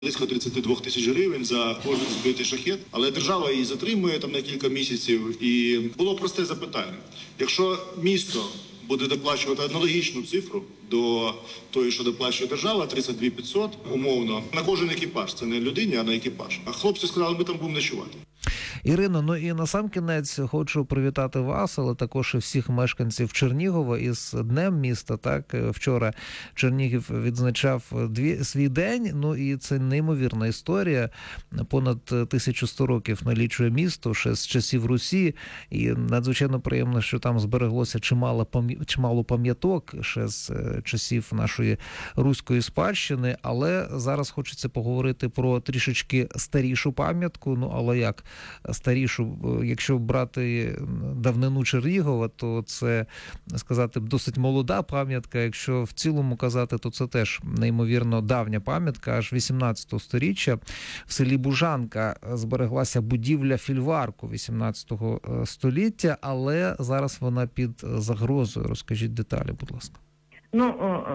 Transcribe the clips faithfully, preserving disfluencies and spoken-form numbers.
Близько тридцять два тисяч гривень за кожен збитий шахет, але держава її затримує там на кілька місяців. І було просте запитання. Якщо місто буде доплачувати аналогічну цифру до тої, що доплачує держава, тридцять два п'ятсот, умовно, на кожен екіпаж, це не людині, а на екіпаж. А хлопці сказали, ми там будемо ночувати. Ірино, ну і насамкінець хочу привітати вас, але також і всіх мешканців Чернігова із Днем міста. Так, вчора Чернігів відзначав дві, свій день, ну і це неймовірна історія. Понад тисячу сто років налічує місто ще з часів Русі, і надзвичайно приємно, що там збереглося чимало, чимало пам'яток ще з часів нашої руської спадщини, але зараз хочеться поговорити про трішечки старішу пам'ятку, ну але як старішу, якщо брати давнину Чернігова, то це, сказати, досить молода пам'ятка. Якщо в цілому казати, то це теж неймовірно давня пам'ятка, аж вісімнадцятого сторіччя. В селі Бужанка збереглася будівля фільварку вісімнадцятого століття, але зараз вона під загрозою. Розкажіть деталі, будь ласка. Ну,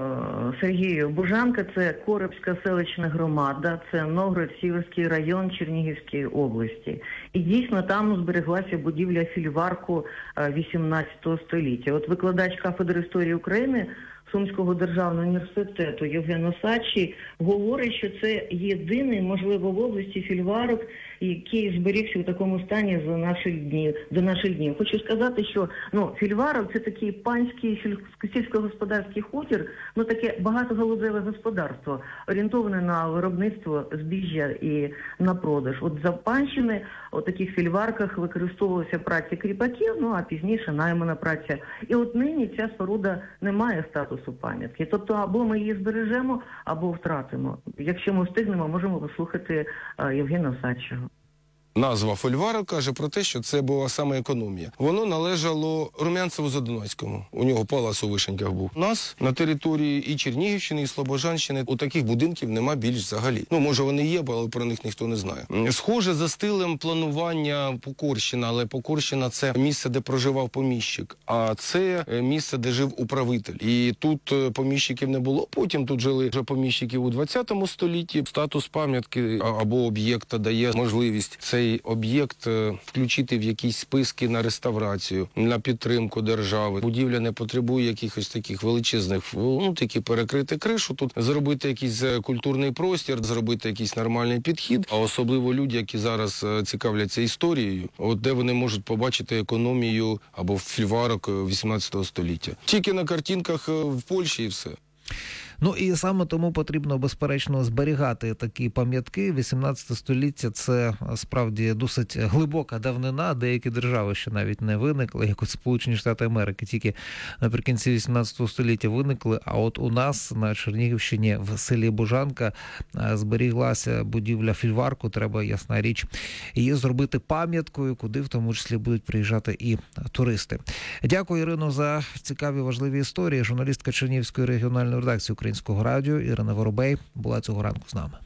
Сергію, Бужанка – це Корибська селищна громада, це Новгород-Сіверський район Чернігівської області. І дійсно там збереглася будівля фільварку вісімнадцятого століття. От викладач кафедри історії України Сумського державного університету Євген Осадчий говорить, що це єдиний, можливо, в області фільварок, який зберігся у такому стані за наших днів, до наших днів. Хочу сказати, що ну, фільварок – це такий панський сільськогосподарський хутір, ну таке багатогалузеве господарство, орієнтоване на виробництво збіжжя і на продаж. От за панщини у таких фільварках використовувалася праця кріпаків, ну а пізніше наймана праця. І от нині ця споруда не має статусу пам'ятки. Тобто або ми її збережемо, або втратимо. Якщо ми встигнемо, можемо послухати Євгена Осадчого. Назва фольварок каже про те, що це була саме економія. Воно належало Румянцеву-Задонецькому. У нього палац у Вишеньках був. У нас на території і Чернігівщини, і Слобожанщини у таких будинків нема більш взагалі. Ну, може вони є, але про них ніхто не знає. Схоже за стилем планування Покорщина, але Покорщина – це місце, де проживав поміщик, а це місце, де жив управитель. І тут поміщиків не було. Потім тут жили вже поміщиків у двадцятому столітті. Статус пам'ятки або об'єкта дає можливість цей об'єкт включити в якісь списки на реставрацію, на підтримку держави. Будівля не потребує якихось таких величезних, ну, такі перекрити кришу, тут зробити якийсь культурний простір, зробити якийсь нормальний підхід, а особливо люди, які зараз цікавляться історією, от де вони можуть побачити економію або фільварок вісімнадцятого століття. Тільки на картинках в Польщі і все. Ну і саме тому потрібно, безперечно, зберігати такі пам'ятки. вісімнадцяте століття – це справді досить глибока давнина. Деякі держави ще навіть не виникли, як от Сполучені Штати Америки, тільки наприкінці вісімнадцятого століття виникли. А от у нас на Чернігівщині в селі Бужанка зберіглася будівля фільварку. Треба, ясна річ, її зробити пам'яткою, куди в тому числі будуть приїжджати і туристи. Дякую, Ірино, за цікаві, важливі історії. Журналістка Чернігівської регіональної редакції Українського радіо Ірина Воробей була цього ранку з нами.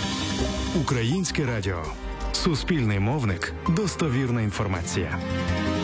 Українське радіо. Суспільний мовник. Достовірна інформація.